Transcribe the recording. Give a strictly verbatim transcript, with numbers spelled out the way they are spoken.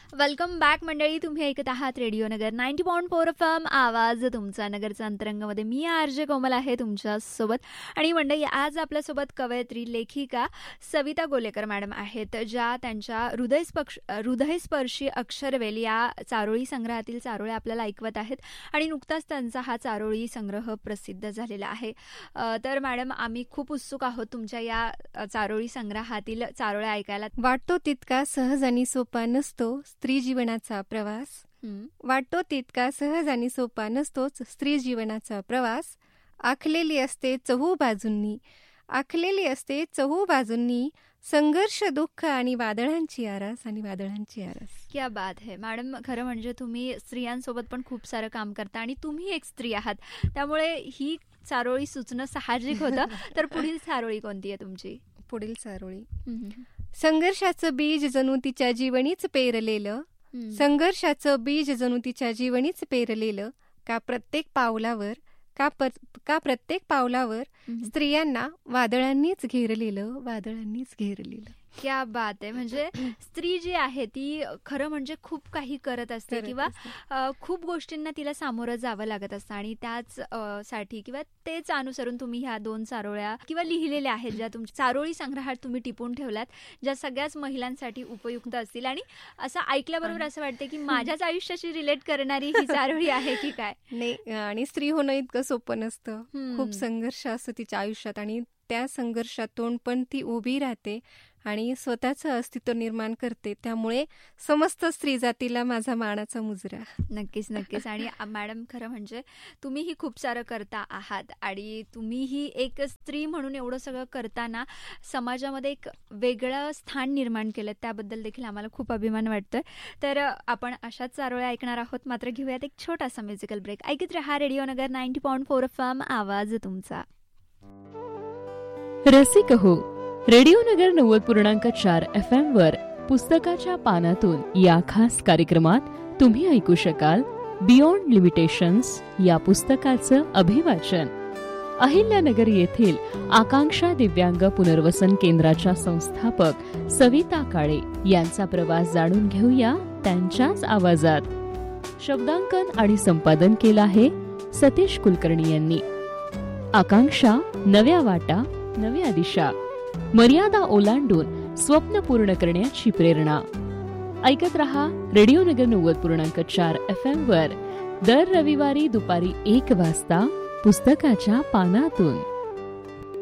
Welcome back मंडळी. तुम्ही ऐकत आहात रेडिओ नगर ninety point four F M, आवाज तुमचा. नगरचा अंतरंगामध्ये मी आरजे कोमल आहे तुमच्या सोबत. आणि मंडळी, आज आपल्यासोबत कवयित्री लेखिका सविता गोलेकर मॅडम आहेत, ज्या त्यांच्या हृदयस्पर्श हृदयस्पर्शी अक्षरवेल या चारोळी संग्रहातील चारोळ्या आपल्याला ऐकवत आहेत. आणि नुकताच त्यांचा हा चारोळी संग्रह प्रसिद्ध झालेला आहे. तर मॅडम, आम्ही खूप उत्सुक आहोत तुमच्या या चारोळी संग्रहातील चारोळ्या ऐकायला. वाटतो तितका सहज आणि सोपा नसतो स्त्री जीवनाचा प्रवास. वाटतो तितका सहज आणि सोपा नसतोच स्त्री जीवनाचा प्रवास. आखलेली असते चहू बाजूंनी, आखलेली असते चहू बाजूंनी, संघर्ष, दुःख आणि वादळांची आरास आणि वादळांची आरास. क्या बात है मॅडम. खरं म्हणजे तुम्ही स्त्रियांसोबत पण खूप सारं काम करता आणि तुम्ही एक स्त्री आहात, त्यामुळे ही चारोळी सुचणं साहजिक होतं. तर पुढील चारोळी कोणती आहे तुमची? पुढील चारोळी, संघर्षाचं बीज जणू तिच्या जीवनीच पेरलेलं, संघर्षाचं बीज जणू तिच्या जीवनीच पेरलेलं, का प्रत्येक पावलावर का पर, का प्रत्येक पावलावर स्त्रियांना वादळांनीच घेरलेलं, वादळांनीच घेरलेलं. क्या बात आहे. म्हणजे स्त्री जी आहे ती खरं म्हणजे खूप काही करत असते किंवा खूप गोष्टींना तिला सामोरं जावं लागत असतं आणि त्याच साठी किंवा तेच अनुसरून तुम्ही ह्या दोन चारोळ्या किंवा लिहिलेल्या आहेत, ज्या तुमच्या चारोळी संग्रहात तुम्ही टिपून ठेवल्यात, ज्या सगळ्याच महिलांसाठी उपयुक्त असतील. आणि असं ऐकल्याबरोबर असं वाटतं की माझ्याच आयुष्याशी रिलेट करणारी ही चारोळी आहे की काय. नाही, आणि स्त्री होणं इतकं सोपं नसतं. खूप संघर्ष असतो तिच्या आयुष्यात आणि त्या संघर्षातून पण ती उभी राहते आणि स्वतःचं अस्तित्व निर्माण करते. त्यामुळे समस्त स्त्री जातीला माझा मानाचा मुजरा. नक्कीच नक्कीच. आणि मॅडम, खरं म्हणजे तुम्हीही खूप सारं करता आहात आणि तुम्हीही एक स्त्री म्हणून एवढं सगळं करताना समाजामध्ये एक वेगळं स्थान निर्माण केलं, त्याबद्दल देखील आम्हाला खूप अभिमान वाटतोय. तर आपण अशाच चारोळ्या ऐकणार आहोत, मात्र घेऊयात एक छोटासा म्युझिकल ब्रेक. ऐकत रहा रेडिओ नगर ninety point four F M, आवाज तुमचा. रसिक हो, रेडिओ नगर नव्वद पूर्णांक चार एफ एम वर पुस्तकाच्या पानातून या खास कार्यक्रमात तुम्ही ऐकू शकाल बियॉन्ड लिमिटेशन्स या पुस्तकाचं अभिवाचन. अहिल्यानगर येथील आकांक्षा दिव्यांग पुनर्वसन केंद्राच्या संस्थापक सविता काळे यांचा प्रवास जाणून घेऊया त्यांच्याच आवाजात. शब्दांकन आणि संपादन केलं आहे सतीश कुलकर्णी यांनी. आकांक्षा, नव्या वाटा, नव्या दिशा, मर्यादा ओलांडून स्वप्न पूर्ण करण्याची प्रेरणा. ऐकत रहा रेडिओ नगर नव्वद पूर्णांक चार एफ एम वर दर रविवारी दुपारी एक वाजता पुस्तकाच्या पानातून.